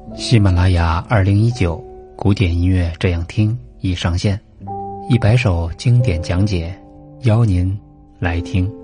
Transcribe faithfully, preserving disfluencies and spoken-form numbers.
喜马拉雅二零一九古典音乐这样听已上线，一百首经典讲解，邀您来听。